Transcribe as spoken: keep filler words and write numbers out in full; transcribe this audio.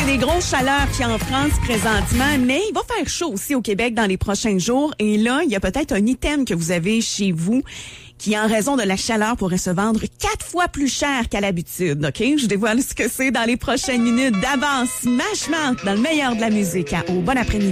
des grosses chaleurs qu'il y a en France présentement, mais il va faire chaud aussi au Québec dans les prochains jours. Et là, il y a peut-être un item que vous avez chez vous qui, en raison de la chaleur, pourrait se vendre quatre fois plus cher qu'à l'habitude. OK? Je dévoile ce que c'est dans les prochaines minutes. D'avance, Smash Mouth dans le meilleur de la musique. Au bon après-midi.